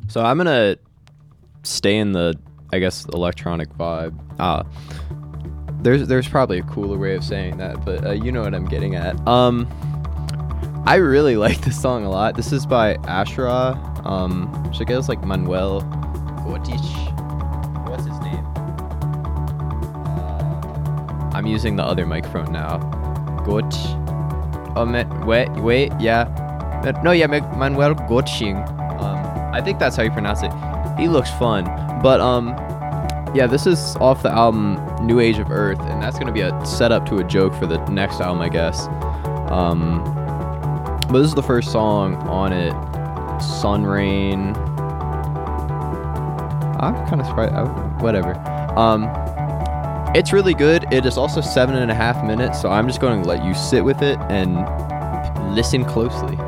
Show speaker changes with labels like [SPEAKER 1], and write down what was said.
[SPEAKER 1] So I'm gonna stay in the, I guess, electronic vibe. There's probably a cooler way of saying that, but you know what I'm getting at. I really like this song a lot. This is by Ashra. So it goes like Manuel Gottich. What's his name? I'm using the other microphone now. Gottich. Oh, wait, yeah. No, yeah, Manuel Gottsching. I think that's how you pronounce it. He looks fun. But, yeah, this is off the album New Age of Earth, and that's going to be a setup to a joke for the next album, I guess. But this is the first song on it. Sun Rain. I'm kind of surprised. Whatever. It's really good. It is also 7.5 minutes, so I'm just going to let you sit with it and listen closely.